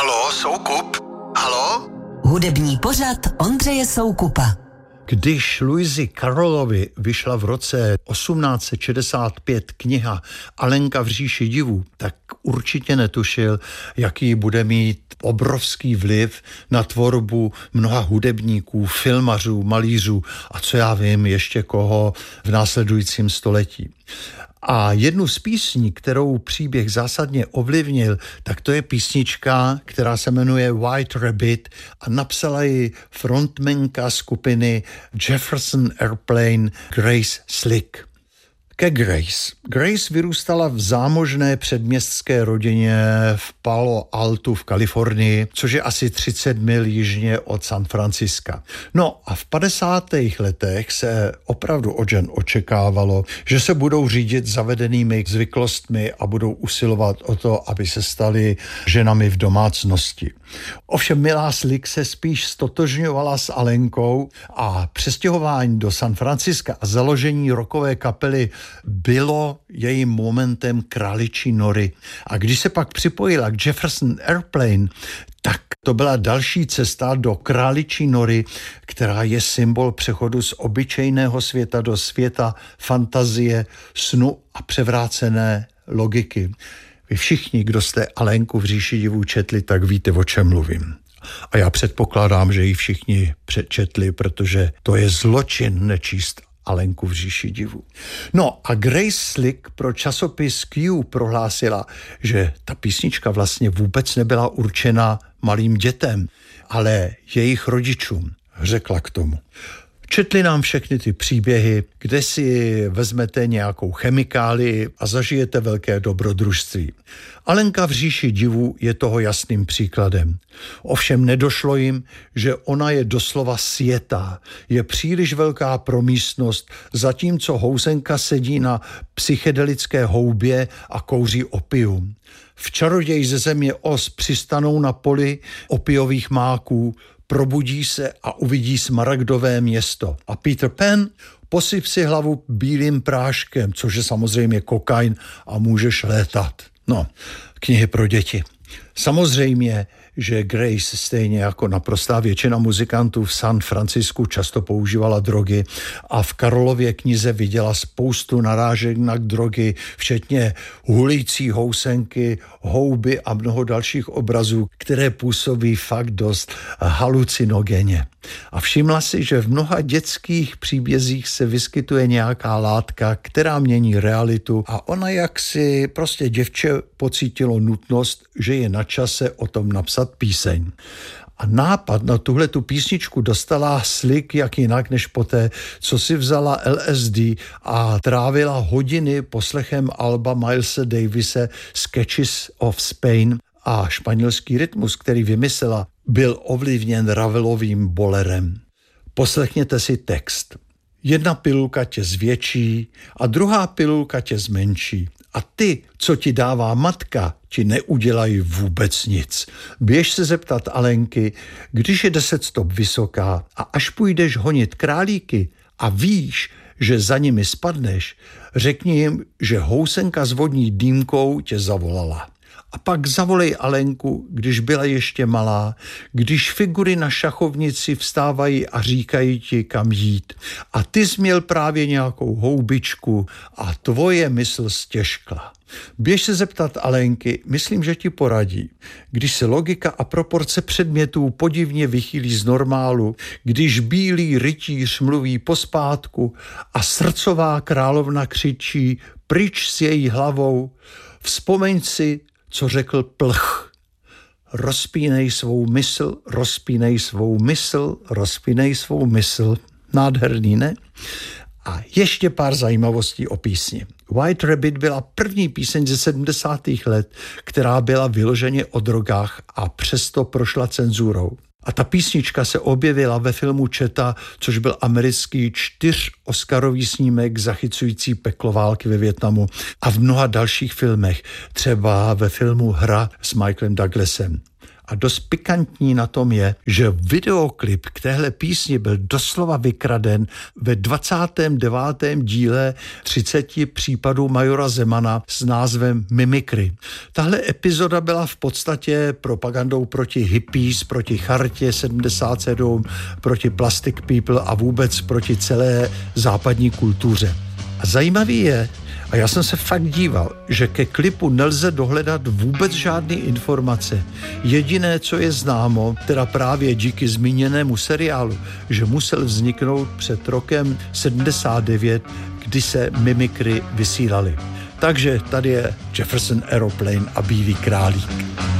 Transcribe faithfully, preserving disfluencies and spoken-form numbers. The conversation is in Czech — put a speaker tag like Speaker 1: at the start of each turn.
Speaker 1: Halo, Soukup? Halo?
Speaker 2: Hudební pořad Ondřeje Soukupa.
Speaker 3: Když Louise Carrollovi vyšla v roce osmnáct set šedesát pět kniha Alenka v říši divů, tak určitě netušil, jaký bude mít obrovský vliv na tvorbu mnoha hudebníků, filmařů, malířů a co já vím, ještě koho v následujícím století. A jednu z písní, kterou příběh zásadně ovlivnil, tak to je písnička, která se jmenuje White Rabbit a napsala ji frontmanka skupiny Jefferson Airplane Grace Slick. Ke Grace. Grace vyrůstala v zámožné předměstské rodině v Palo Alto v Kalifornii, což je asi třicet mil jižně od San Franciska. No a v padesátých letech se opravdu od žen očekávalo, že se budou řídit zavedenými zvyklostmi a budou usilovat o to, aby se staly ženami v domácnosti. Ovšem milá Slick se spíš stotožňovala s Alenkou a přestěhování do San Franciska a založení rockové kapely bylo jejím momentem králičí nory. A když se pak připojila k Jefferson Airplane, tak to byla další cesta do králičí nory, která je symbol přechodu z obyčejného světa do světa fantazie, snu a převrácené logiky. Vy všichni, kdo jste Alenku v říši divů četli, tak víte, o čem mluvím. A já předpokládám, že ji všichni přečetli, protože to je zločin nečíst Alenku v říši divů. No a Grace Slick pro časopis Q prohlásila, že ta písnička vlastně vůbec nebyla určena malým dětem, ale jejich rodičům. Řekla k tomu: četli nám všechny ty příběhy, kde si vezmete nějakou chemikálii a zažijete velké dobrodružství. Alenka v říši divů je toho jasným příkladem. Ovšem nedošlo jim, že ona je doslova sjetá. Je příliš velká pro místnost, zatímco housenka sedí na psychedelické houbě a kouří opium. V Čaroděj ze země Oz přistanou na poli opiových máků, probudí se a uvidí smaragdové město. A Peter Pan posyp si hlavu bílým práškem, což je samozřejmě kokain a můžeš létat. No, knihy pro děti. Samozřejmě, že Grace, stejně jako naprostá většina muzikantů v San Francisku, často používala drogy a v Carrollově knize viděla spoustu narážek na drogy, včetně hulící housenky, houby a mnoho dalších obrazů, které působí fakt dost halucinogenně. A všimla si, že v mnoha dětských příbězích se vyskytuje nějaká látka, která mění realitu a ona jaksi prostě děvče pocítilo nutnost, že je na čase o tom napsat píseň. A nápad na tuhletu písničku dostala Slick jak jinak než poté, co si vzala L S D a trávila hodiny poslechem alba Milese Davise Sketches of Spain a španělský rytmus, který vymyslela, byl ovlivněn Ravelovým bolerem. Poslechněte si text. Jedna pilulka tě zvětší a druhá pilulka tě zmenší. A ty, co ti dává matka, ti neudělají vůbec nic. Běž se zeptat Alenky, když je deset stop vysoká a až půjdeš honit králíky a víš, že za nimi spadneš, řekni jim, že housenka s vodní dýmkou tě zavolala. A pak zavolej Alenku, když byla ještě malá, když figury na šachovnici vstávají a říkají ti, kam jít. A ty jsi měl právě nějakou houbičku a tvoje mysl stěžkla. Běž se zeptat Alenky, myslím, že ti poradí. Když se logika a proporce předmětů podivně vychýlí z normálu, když bílý rytíř mluví pospátku a srdcová královna křičí pryč s její hlavou, vzpomeň si, co řekl Plch. Rozpínej svou mysl, rozpínej svou mysl, rozpínej svou mysl. Nádherný, ne? A ještě pár zajímavostí o písni. White Rabbit byla první píseň ze sedmdesátých let, která byla vyloženě o drogách a přesto prošla cenzurou. A ta písnička se objevila ve filmu Četa, což byl americký čtyř oscarový snímek zachycující peklo války ve Vietnamu a v mnoha dalších filmech, třeba ve filmu Hra s Michaelem Douglasem. A dost pikantní na tom je, že videoklip k téhle písni byl doslova vykraden ve dvacátém devátém díle třiceti případů majora Zemana s názvem Mimikry. Tahle epizoda byla v podstatě propagandou proti hippies, proti Chartě sedmdesát sedm, proti Plastic People a vůbec proti celé západní kultuře. A zajímavý je, a já jsem se fakt díval, že ke klipu nelze dohledat vůbec žádné informace. Jediné, co je známo, teda právě díky zmíněnému seriálu, že musel vzniknout před rokem sedmdesát devět, kdy se Mimikry vysílaly. Takže tady je Jefferson Aeroplane a Bílý králík.